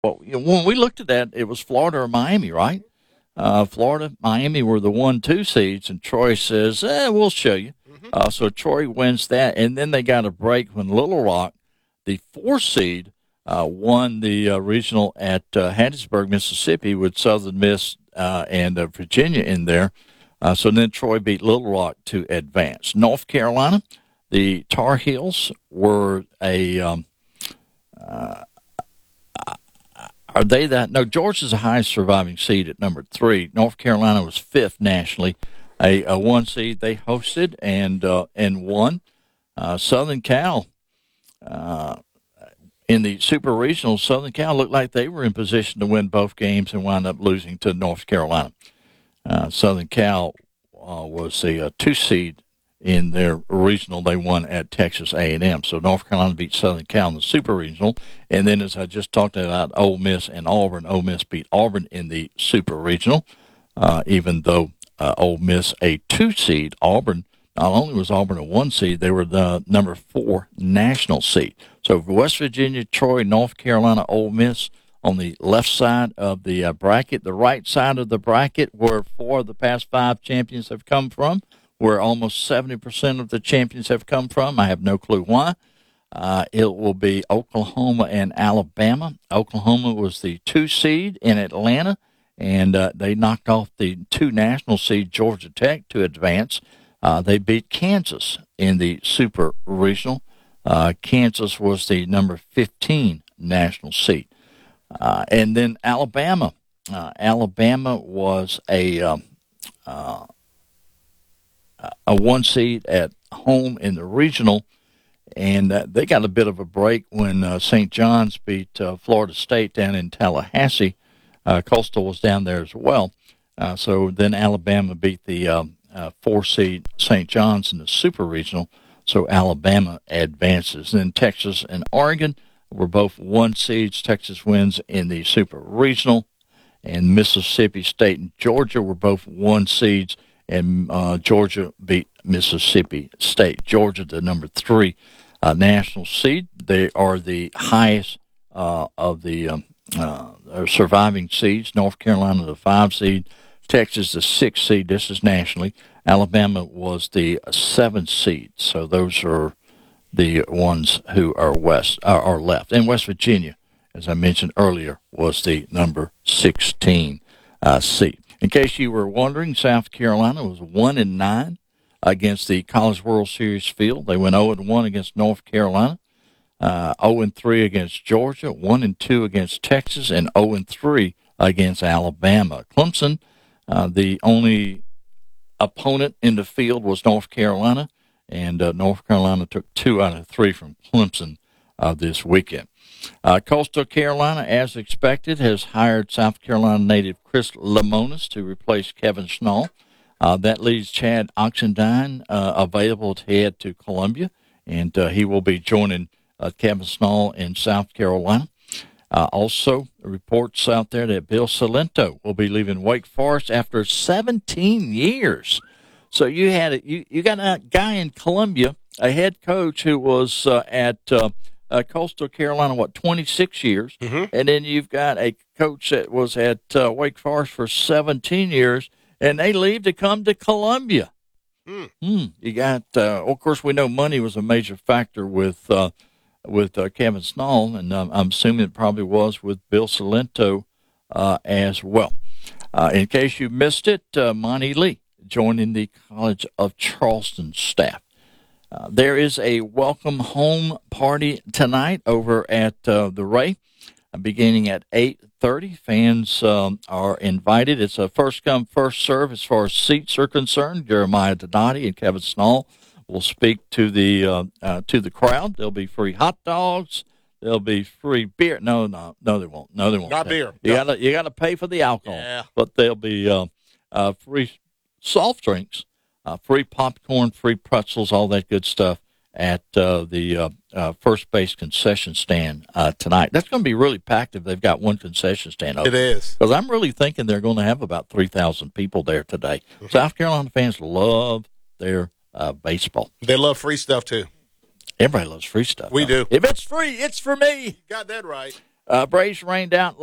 Well, when we looked at that, it was Florida or Miami, right? Florida, Miami were the 1-2 seeds, and Troy says, we'll show you. So Troy wins that, and then they got a break when Little Rock, the 4 seed, won the regional at Hattiesburg, Mississippi, with Southern Miss and Virginia in there. So then Troy beat Little Rock to advance. North Carolina, the Tar Heels were are they that? No, Georgia's the highest surviving seed at number 3. North Carolina was 5th nationally, a 1 seed. They hosted and won. Southern Cal, in the Super Regional, Southern Cal looked like they were in position to win both games and wound up losing to North Carolina. Southern Cal was a 2 seed in their regional. They won at Texas A&M. So North Carolina beat Southern Cal in the Super Regional. And then, as I just talked about, Ole Miss and Auburn, Ole Miss beat Auburn in the Super Regional, even though Ole Miss a 2 seed. Auburn, not only was Auburn a 1 seed, they were the number 4 national seed. So West Virginia, Troy, North Carolina, Ole Miss on the left side of the bracket. The right side of the bracket, where 4 of the past 5 champions have come from, where almost 70% of the champions have come from. I have no clue why. It will be Oklahoma and Alabama. Oklahoma was the 2 seed in Atlanta, and they knocked off the 2 national seed, Georgia Tech, to advance. They beat Kansas in the Super Regional. Kansas was the number 15 national seed. And then Alabama. Alabama was a 1 seed at home in the regional, and they got a bit of a break when St. John's beat Florida State down in Tallahassee. Coastal was down there as well. So then Alabama beat the 4 seed St. John's in the Super Regional, so Alabama advances. Then Texas and Oregon were both 1 seeds. Texas wins in the Super Regional, and Mississippi State and Georgia were both 1 seeds. And Georgia beat Mississippi State. Georgia, the number 3 national seed. They are the highest of the surviving seeds. North Carolina, the 5 seed. Texas, the 6 seed. This is nationally. Alabama was the 7th seed. So those are the ones who are left. And West Virginia, as I mentioned earlier, was the number 16 seed. In case you were wondering, South Carolina was 1-9 against the College World Series field. They went 0-1 against North Carolina, 0-3 against Georgia, 1-2 against Texas, and 0-3 against Alabama. Clemson, the only opponent in the field was North Carolina, and North Carolina took 2 out of 3 from Clemson this weekend. Coastal Carolina, as expected, has hired South Carolina native Chris Lemonis to replace Kevin Schnall. That leaves Chad Oxendine available to head to Columbia, and he will be joining Kevin Schnall in South Carolina. Also, reports out there that Bill Salento will be leaving Wake Forest after 17 years. So you got a guy in Columbia, a head coach who was at Coastal Carolina, 26 years, and then you've got a coach that was at Wake Forest for 17 years, and they leave to come to Columbia. You got, of course, we know money was a major factor with Kevin Schnall, and I'm assuming it probably was with Bill Salento as well. In case you missed it, Monty Lee joining the College of Charleston staff. There is a welcome home party tonight over at the Ray, beginning at 8:30. Fans are invited. It's a first-come, first-serve as far as seats are concerned. Jeremiah Donati and Kevin Schnall will speak to the crowd. There'll be free hot dogs. There'll be free beer. No, they won't. No, they won't. Not beer. You gotta pay for the alcohol. Yeah. But there'll be free soft drinks. Free popcorn, free pretzels, all that good stuff at the first base concession stand tonight. That's going to be really packed if they've got one concession stand open. It is. Because I'm really thinking they're going to have about 3,000 people there today. South Carolina fans love their baseball. They love free stuff, too. Everybody loves free stuff. We do. If it's free, it's for me. You got that right. Braves rained out